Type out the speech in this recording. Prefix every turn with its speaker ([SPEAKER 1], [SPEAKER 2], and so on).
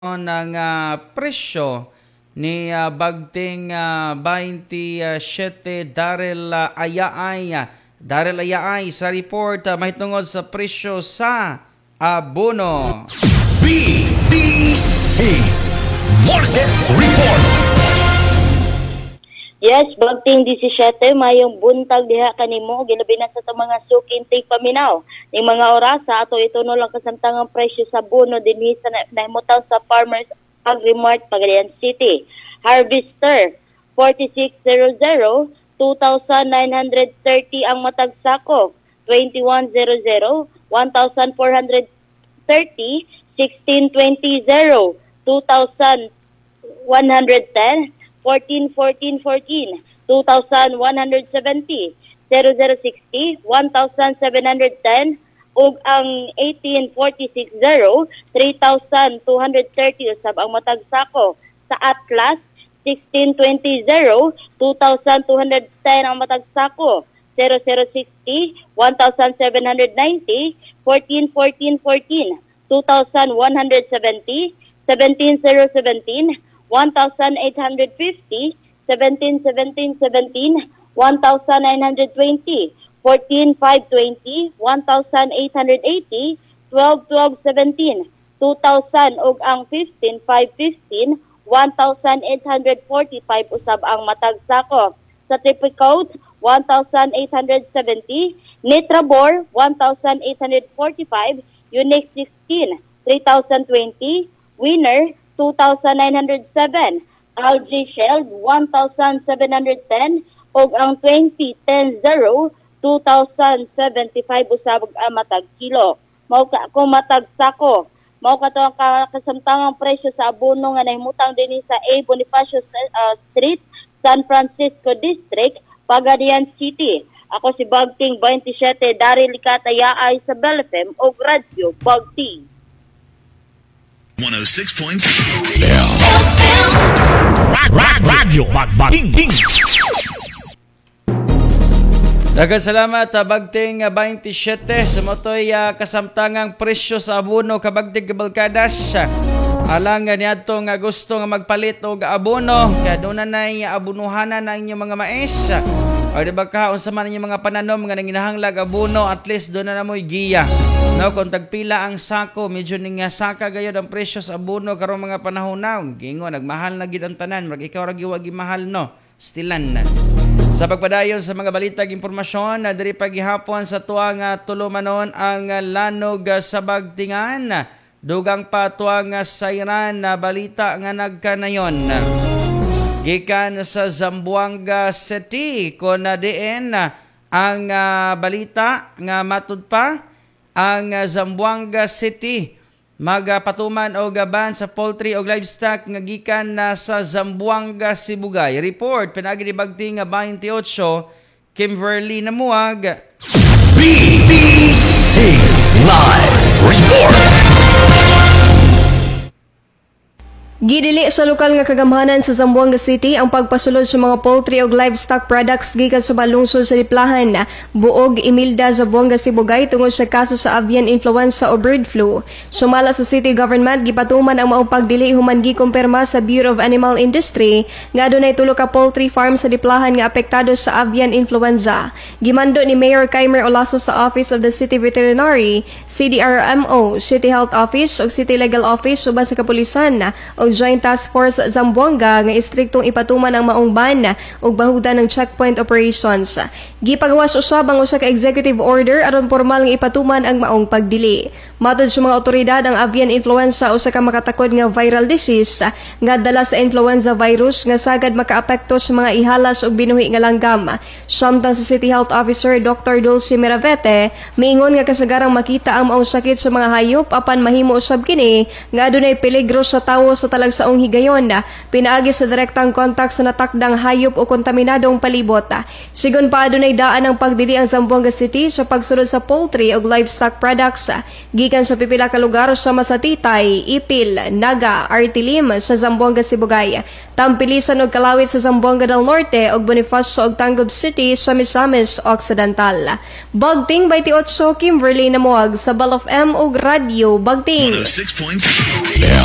[SPEAKER 1] ng presyo ni Bagting 27 Daryl Ayaay sa report mahitungod sa presyo sa abono.
[SPEAKER 2] BBC Market Report.
[SPEAKER 3] Yes, Bagting 17, mayong buntag diha kanimo gilabi na sa mga suking ting paminaw. Ning mga oras sa ato ito no lang kasamtangang presyo sa abono dinhi sa nahimutang sa Farmers Agri-Mart Pagadian City. Harvester 4600, 2,930 ang matag sako. 2100, 1,430, 1620, 2,110, 14, 2,170, 0060, 1,710, ug ang 1846, 3,230 usab ang matag sako. Sa Atlas 1620, 2,210 ang matag sako. 0060, 1,790, 14, 2,170, 17,017, 1,850, 17, 1,920, 14,520, 1,880, 12, 2,000 ug ang 15, 1,845 usab ang matag sako. Sa triple coat 1,870, Nitrabor 1,845, Unix 16 3,020, Winner 2,907, Algae Shell 1,710 ug ang 2010 2,075 usab ang matag kilo. Mao ka kung matag sako. Mao ka to ang kasamtangang presyo sa abono nga nahimutang dinhi sa A. Bonifacio Street, San Francisco District, Pagadian City. Ako si Bagting 27 Daryl Ayaay sa Bell FM o Radyo Bagting
[SPEAKER 2] 106.7 Radyo Bagting.
[SPEAKER 1] Daghang salamat Bagting 27 sa motoy kasamtangang presyo sa abono kabagdig kabalkadas. Alang niadto nga gusto nga magpalit og abono kaya doon na abunuhanan ang inyong mga mais. O diba ka unsa man inyong mga pananom nga nanginahanglag abono, at least doon na mo'y giya. No, kung tagpila ang sako, medyo ning saka gayud ang presyo sa abono karong mga panahon na. Gingo nagmahal na gid ang tanan, mag ikaw ra giwagi mahal no. Stilan na. Sa pagpadayon sa mga balitag impormasyon na diri pagihapon sa tuang tulumanon ang lanog sa Bagtingan. Dugang pa tuang sayran na balita nga nagkanayon. Gikan sa Zamboanga City kun diin ang balita nga matud pa ang Zamboanga City magpatuman og ban sa poultry og livestock nga gikan sa Zamboanga, Sibugay. Report pinagi ni Bagting 28 Kimberly Namuag.
[SPEAKER 2] BBC Live Report.
[SPEAKER 4] Gidili sa lokal nga kagamhanan sa Zamboanga City ang pagpasulod sa mga poultry ug livestock products gikan sa balungsod sa Liplahan, Buog, Imilda, Zamboanga, Sibugay tungod sa kaso sa avian influenza o bird flu. Sumala sa city government gipatuman ang maong pagdili human gikumpirma sa Bureau of Animal Industry nga adunay tulo ka poultry farm sa Liplahan nga apektado sa avian influenza. Gimando ni Mayor Kaimer Olaso sa Office of the City Veterinary, CDRMO, City Health Office ug City Legal Office uban sa kapulisan o Joint Task Force Zamboanga nga istriktong ipatuman ang maong ban ug bahudan ng checkpoint operations. Gipagawas usab ang usa ka executive order aron formal nga ipatuman ang maong pagdili. Matod sa mga otoridad, ang avian influenza usa ka makatakod nga viral disease nga dala sa influenza virus nga sagad makaapekto sa mga ihalas ug binuhi nga langgam. Samtang sa City Health Officer Dr. Dulce Miravete, miingon nga kasagarang makita ang maong sakit sa mga hayop apan mahimo usab kini nga adunay peligro sa tawo sa talagsaong higayon. Pinaagi sa direktang kontak sa natakdang hayop o kontaminadong palibot. Sigon pa adunay daan ang pagdili ang Zamboanga City sa pagsulod sa poultry ug livestock products gikan sa pipila ka lugar sama sa Titay, Ipil, Naga, Artilim sa Zamboanga, Sibugay. Tampilisan ug Kalawit sa Zamboanga del Norte ug Bonifacio ug Tangub City sa Misamis Occidental. Bagting 28 Kimberly Namuag sa Ball of M ug Radyo Bagting
[SPEAKER 2] 106.7